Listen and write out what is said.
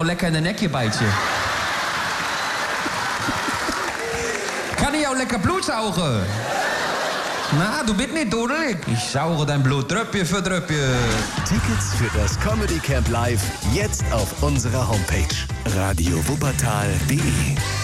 lecker in den Ecke beißen. Kann ich auch lecker Blut saugen? Na, du bist nicht dodelig. Ich sauge dein Blut Tröpfchen für Tröpfchen. Tickets für das Comedy Camp Live jetzt auf unserer Homepage radiowuppertal.de.